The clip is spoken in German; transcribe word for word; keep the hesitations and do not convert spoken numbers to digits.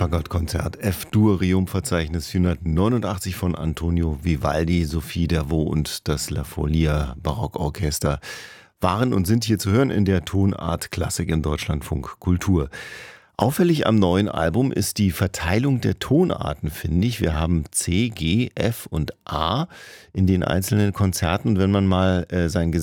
Fagottkonzert F-Dur-Reum-Verzeichnis vierhundertneunundachtzig von Antonio Vivaldi, Sophie Dervaux und das La Folia Barockorchester waren und sind hier zu hören in der Tonart Klassik im Deutschlandfunk Kultur. Auffällig am neuen Album ist die Verteilung der Tonarten, finde ich. Wir haben C, G, F und A in den einzelnen Konzerten. Wenn man mal äh, sein